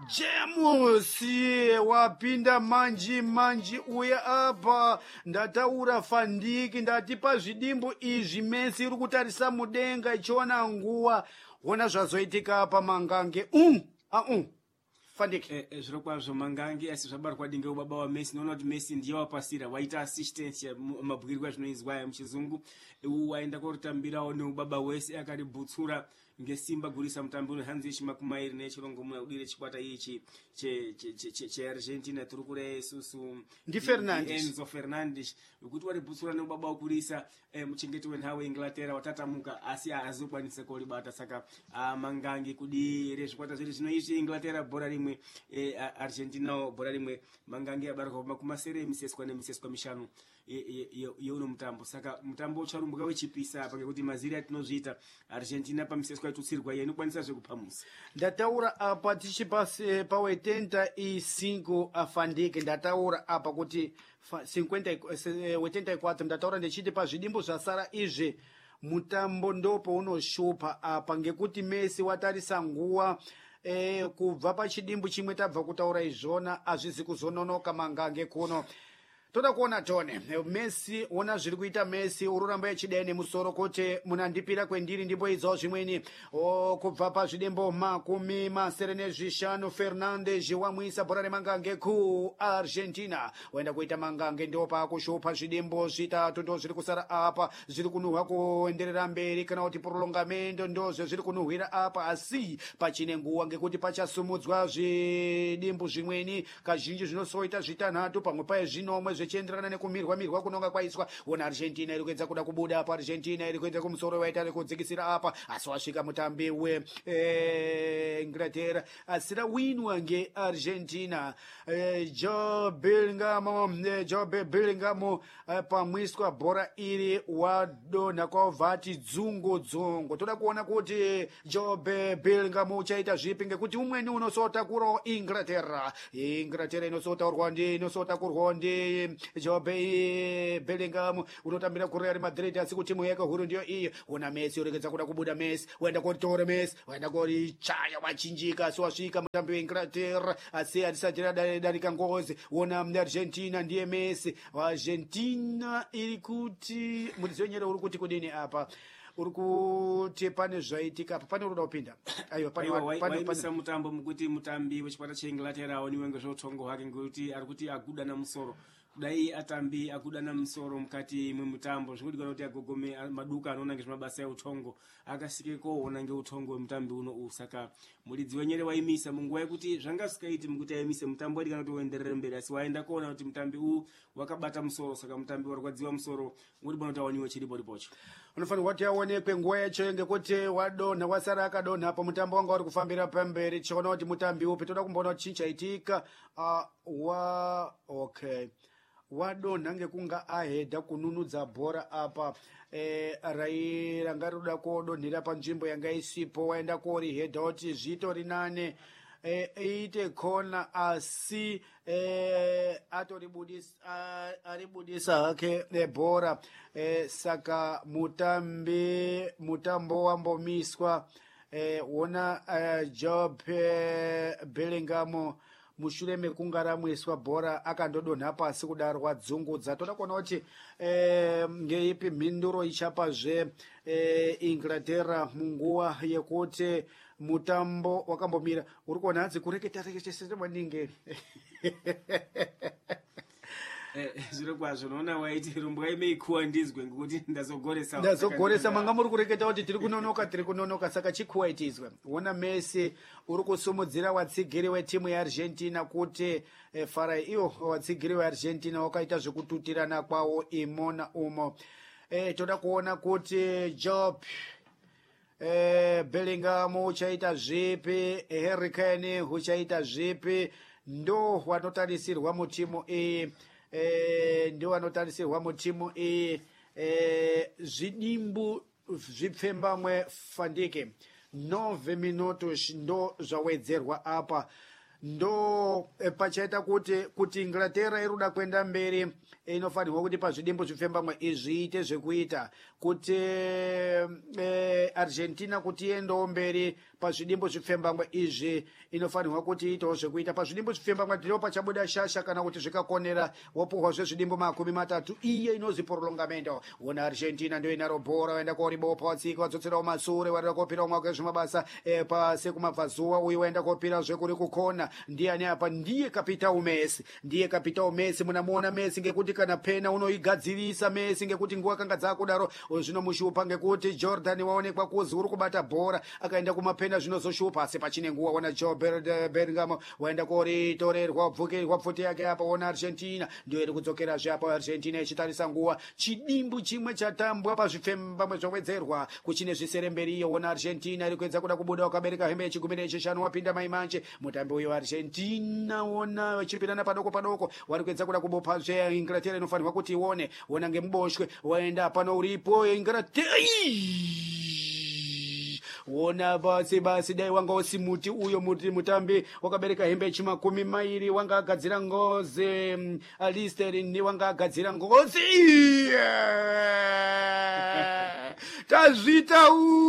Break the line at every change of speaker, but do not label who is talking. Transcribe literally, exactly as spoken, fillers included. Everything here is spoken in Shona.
Jemusi wapinda manji manji uya apa ndataura Fandiki ndati pazvidimbu izvi Messi iri kutarisa mudenga ichiona nguwa ona zvazoitika apa Mangange um a um Fandiki
eh, zviro kwazvo Mangange asi zvabarwa dinge ubaba wa Messi noona kuti Messi ndiye wapasira waita assistance mabhuirwa zvinoizwa muchizungu waenda korutambirawo neubaba wese akaributsura ngesimba gurisa mutambi unohanzi chimakumairi nechirongo muna udire chikwata ichi che che che che Argentina turi kure isusu
ndi Fernandes
Enzo Fernandes ukuthi waributsura neubaba ukurisa eh, muchengeti wenhawe Inglaterra watatamuka asi azokwanisa kolibata saka uh, Mangange kudire zvikwata zviri zvinoishi Inglaterra bora rimwe eh, Argentina bora rimwe Mangange abarwa makumasere miseswa nemiseswa mishanu yeuno mutambo saka mutambo ucharumbuka wechipisa apa ngekuti maziri atinozviita Argentina pamiseswa itutsirwa iye inokwanisa zvekupamusa
ndataura apa tichipase pa oitenta e cinco Fandiki ndataura apa kuti oitenta e quatro ndataura ndechiti pazvidimbu zvasara izvi mutambo ndopo unoshupa apa ngekuti Messi watarisa nguwa eh, kubva pachidimbu chimwe tabva kutaura izvona azvizi kuzononoka Mangange kuno toda kuona tone Messi ona zviri kuita Messi ururamba echidai nemusoro kuti munandipira kwendiri ndipo idzawo zvimweni kubva pazvidembo makumi masere nezvishanu Fernandes wamwisa bhora reMangange ku Argentina waenda kuita Mangange ndipo pakushupa zvidembo zvitatu ndo zviri kusara apa zviri kunuhwa kuenderera mberi kana kuti prolongamento ndozvo zviri kunuhwira apa asi pachine nguwa ngekuti pachasumudzwa zvidembo zvimweni kazhinji zvinosoita zvitanhatu pamwe paye zvinomwe zvichienderana nekumirwa mirwa kunonga kwaiswa ona Argentina iri kuedza kuda kubuda apa Argentina iri kuedza kumusoro waita rekudzikisira apa asi wasvika mutambi we eh, Inglaterra asira winwa nge Argentina eh, Joe Bellingham eh, Joe Bellingham eh, pamwiswa bhora iri wadona kwavati dzungo dzungo toda kuona kuti Joe Bellingham uchaita zvipi ngekuti umweni unosotakurawo Inglaterra Inglaterra inosotaurwa ndi inosotakurwa ndi Jobe Bellingham unotambira ku Real Madrid asi kuti timu yake huru ndiyo iyo ona Messi uregedza kuda kubuda Messi waenda kotora Messi waenda kori chaya wachinjika so wasvika mutambi wa Inglaterra asi alisajira darika ngozi ona Argentina ndiye Messi Argentina iri kuti mudizonyera uri kuti kudini apa uri kuti pane zvaitika apa pane uroda kupinda
aiwa pane pane pane mutambo mukuti mutambi wechikwata cheInglaterra oniwe ngezvotongo hwake ngekuti ari kuti aguda namusoro kudai atambi akuda namusoro mukati mwemutambo zvinodikanwa kuti agogome maduka anoona ngezvemabasa eutongo akasike koona ngeutongo wemutambi uno usaka muridzi wenyere waimisa munguva yekuti zvanga zvisikaiti mukuti aimise mutambo wadikana kuti uenderere mberi asi waenda kuona kuti mutambi uyu wakabata musoro saka mutambi warwadziwa musoro unodikanwa kuti awaniwe chiripo ripocho
unofanirwa kuti aonekwe nguva yacho ngekuti wadonha wasara akadonha apa mutambo wanga uri kufambira pamberi tichiona kuti mutambi upi toda kumboona kuti chii chaitika uh, wa okay wadonha ngekunga ahedha kununudza bhora apa eh, rai ranga roda kodonhera panzvimbo yanga isipo waenda korihedha kuti zvitori nane eh, iite kona asi eh, atoribudisa aribudisa hake eh, bhora eh, saka mutambi mutambo wambomiswa eh, ona eh, Jobe eh, Bellingham mushure mekunga ramwiswa bhora akandodonha pasi kudarwa dzungudza toda kuona kuti eh, ngeipi mhinduro ichapazve eh, Inglaterra munguva yekuti mutambo wakambomira uri kuona hadzi kureketa rekechesere maningi
zviro kwazvo unoona waiti rumbwa imeikuwa ndizwe ngekuti ndazogoresa
ndazogoresa manga muri kureketa kuti tiri kunonoka tiri kunonoka saka chikuwa itizwe wona Messi uri kusumudzira watsigiri wetimu yeArgentina kuti eh, farai iyo watsigiri weArgentina wakaita zvekututirana kwawo imona umo eh, toda kuona kuti Job eh, Bellingham uchaita zvipi Harry Kane uchaita zvipi ndo wanotarisirwa mutimu iyi Eh, ndio anotarisirwa mutimu iyi eh, zvidimbu zvipfembamwe Fandike nove minutos ndo zvawedzerwa apa ndo eh, pachaita kuti kuti Inglaterra iruda kwenda mberi inofanirwa kuti pazvidimbu zvipfembamwe izviite zvekuita kuti eh, Argentina kuti iendewo mberi pazvidimbo zvifembangwe izvi inofanirwa kuti itawo zvekuita pazvidimbo zvifembangwe ndiro pachabuda shasha kana kuti zvikakonera wapuhwa zvezvidimbo makumi matatu iye inozi prolongamento wona Argentina ndio inaro bhora waenda koribopa watsika wadzotserawo masure waenda kopira umwe wezvimabasa e, pasekumabvazuva uyu waenda kopira zvekuri kukona ndiani apa ndiye kapitao Messi ndiye kapitao Messi munamuona Messi ngekuti kana pena unoigadzirisa Messi ngekuti nguwa kanga dzakudaro zvinomushupa ngekuti Jordan waonekwa kuzi uri kubata bhora akaenda kumapena zvinozoshupa asi pachine nguwa wana Joe Bellingham waenda koritorerwa bvukirwa pfuti yake apa ona Argentina ndio iri kudzokera zvapo Argentina ichitarisa nguwa chidimbu chimwe chatambwa pazvifembamwe zvowedzerwa kuchine zviseremberiyo ona Argentina iri kuedza kuda kubuda wakabereka hembe yechigumi nechishanu wapinda maimanje mutambi uyo Argentina ona vachipirana padoko padoko wari kuedza kuda kubopa zve Inglaterra inofanirwa kuti ione wona ngemuboshwe waenda pano uripo Inglaterra wona basi basi dai wanga usimuti uyo muti mutambi wakabereka hembe chimakumi mairi wanga agadzira ngozi um, Alistair ni wanga agadzira ngozi tazvita u